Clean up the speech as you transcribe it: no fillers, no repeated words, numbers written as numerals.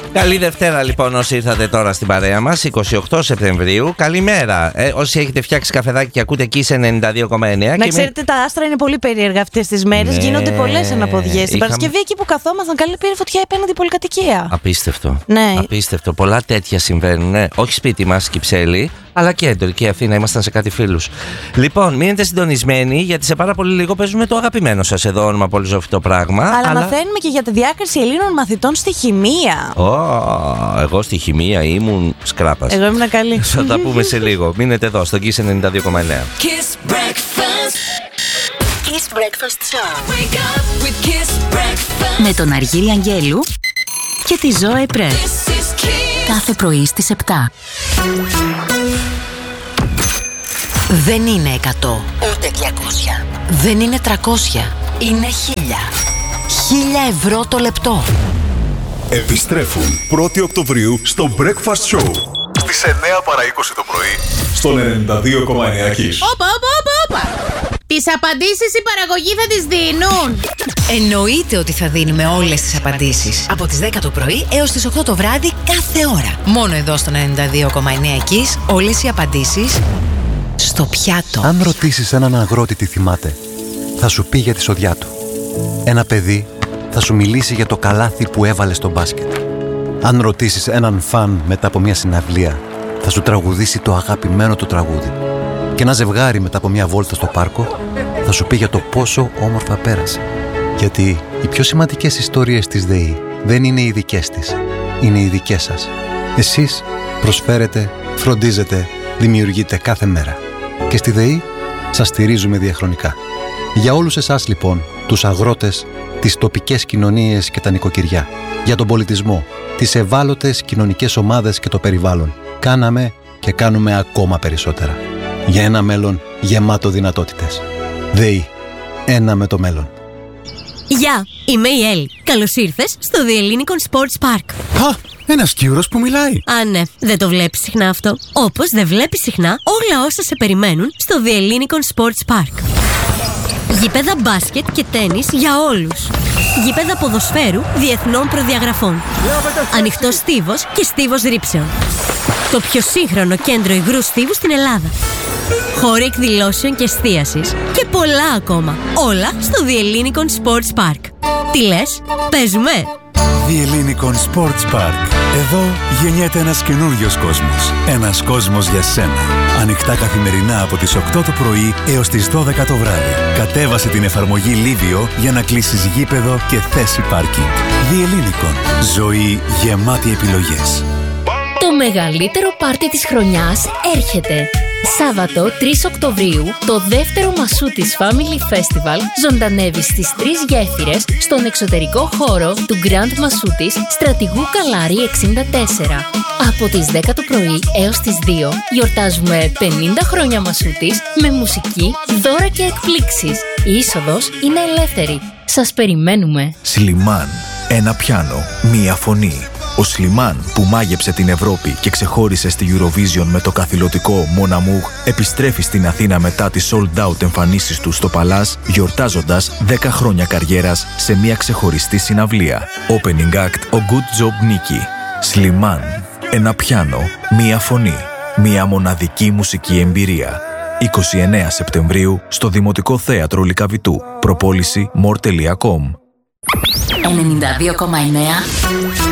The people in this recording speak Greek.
Καλή Δευτέρα λοιπόν όσοι ήρθατε τώρα στην παρέα μας, 28 Σεπτεμβρίου. Καλημέρα. Όσοι έχετε φτιάξει καφεδάκι και ακούτε εκεί σε 92,9. Να ξέρετε, τα άστρα είναι πολύ περίεργα αυτές τις μέρες. Ναι. Γίνονται πολλές αναποδιές. Στην Παρασκευή εκεί που καθόμασταν, καλή πήρε φωτιά απέναντι πολυκατοικία. Απίστευτο. Ναι. Απίστευτο. Πολλά τέτοια συμβαίνουν. Ναι. Όχι σπίτι μας, Κυψέλη, αλλά κέντρο και Αθήνα. Ήμασταν σε κάτι φίλους. Λοιπόν, μείνετε συντονισμένοι γιατί σε πάρα πολύ λίγο παίζουμε το αγαπημένο σας εδώ όνομα πολύ ζωφτό πράγμα. Αλλά μαθαίνουμε και για τη διάκριση Ελλήνων μαθητών στη χημεία. Εγώ στη χημεία ήμουν σκράπας. Εγώ ήμουν καλή. Θα τα πούμε σε λίγο. Μείνετε εδώ στο Kiss 92,9. Kiss Breakfast. Kiss Breakfast Show. Wake up with Kiss Breakfast. Με τον Αργύρη Αγγέλου και τη Ζώε Πρέ. Κάθε πρωί στις 7. Δεν είναι 100, ούτε 200. Δεν είναι 300. Είναι 1000. 1000 ευρώ το λεπτό. Επιστρέφουν 1η Οκτωβρίου στο Breakfast Show στις 9 παρά 20 το πρωί στον 92,9 Kiss. Όπα. Τις απαντήσεις η παραγωγή θα τις δίνουν. Εννοείται ότι θα δίνουμε όλες τις απαντήσεις από τις 10 το πρωί έως τις 8 το βράδυ κάθε ώρα. Μόνο εδώ στον 92,9 Kiss όλες οι απαντήσεις στο πιάτο. Αν ρωτήσεις έναν αγρότη τι θυμάται, θα σου πει για τη σοδιά του. Ένα παιδί θα σου μιλήσει για το καλάθι που έβαλε στο μπάσκετ. Αν ρωτήσεις έναν φαν μετά από μια συναυλία, θα σου τραγουδήσει το αγαπημένο του τραγούδι. Και ένα ζευγάρι μετά από μια βόλτα στο πάρκο θα σου πει για το πόσο όμορφα πέρασε. Γιατί οι πιο σημαντικές ιστορίες της ΔΕΗ δεν είναι οι δικές της, είναι οι δικές σας. Εσείς προσφέρετε, φροντίζετε, δημιουργείτε κάθε μέρα. Και στη ΔΕΗ σας στηρίζουμε διαχρονικά. Για όλους εσάς λοιπόν, τους αγρότες, τις τοπικές κοινωνίες και τα νοικοκυριά, για τον πολιτισμό, τις ευάλωτες κοινωνικές ομάδες και το περιβάλλον, κάναμε και κάνουμε ακόμα περισσότερα. Για ένα μέλλον γεμάτο δυνατότητες. ΔΕΗ. Ένα με το μέλλον. Γεια, είμαι η Έλλη. Καλώς ήρθες στο The Ellinikon Sports Park. Ένας Κύρος που μιλάει. Ναι, δεν το βλέπεις συχνά αυτό. Όπως δεν βλέπεις συχνά όλα όσα σε περιμένουν στο The Ellinikon Sports Park. Γήπεδα μπάσκετ και τένις για όλους. Γήπεδα ποδοσφαίρου διεθνών προδιαγραφών. Ανοιχτός στίβος και στίβος ρήψεων. Το πιο σύγχρονο κέντρο υγρού στίβου στην Ελλάδα. Χώροι εκδηλώσεων και εστίασης και πολλά ακόμα. Όλα στο The Ellinikon Sports Park. Τι λες, παίζουμε? The Ellinikon Sports Park. Εδώ γεννιέται ένας καινούριος κόσμος. Ένας κόσμος για σένα. Ανοιχτά καθημερινά από τις 8 το πρωί έως τις 12 το βράδυ. Κατέβασε την εφαρμογή Livio για να κλείσεις γήπεδο και θέση πάρκινγκ. The Ellinikon. Ζωή γεμάτη επιλογές. Το μεγαλύτερο πάρτι της χρονιάς έρχεται. Σάββατο 3 Οκτωβρίου, το δεύτερο Μασούτης Family Festival ζωντανεύει στις 3 γέφυρες στον εξωτερικό χώρο του Grand Μασούτης Στρατηγού Καλάρη 64. Από τις 10 το πρωί έως τις 2 γιορτάζουμε 50 χρόνια Μασούτης με μουσική, δώρα και εκπλήξεις. Η είσοδος είναι ελεύθερη. Σας περιμένουμε. Σλιμάν. Ένα πιάνο, μία φωνή. Ο Σλιμάν που μάγεψε την Ευρώπη και ξεχώρισε στη Eurovision με το καθηλωτικό Mon Amour επιστρέφει στην Αθήνα μετά τις sold out εμφανίσεις του στο Παλάς, γιορτάζοντας 10 χρόνια καριέρας σε μια ξεχωριστή συναυλία. Opening act ο Good Job Nicky. Σλιμάν. Ένα πιάνο, μία φωνή. Μια μοναδική μουσική εμπειρία. 29 Σεπτεμβρίου στο Δημοτικό Θέατρο Λυκαβητού. Προπόληση more.com. 92,9